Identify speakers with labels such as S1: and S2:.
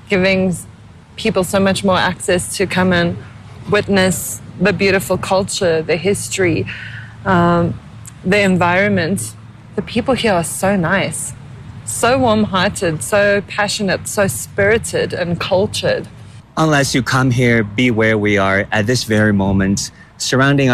S1: giving people so much more access to come and witness the beautiful culture, the history, the environment. The people here are so nice, so warm-hearted, so passionate, so spirited and cultured.
S2: Unless you come here, be where we are at this very moment, surrounding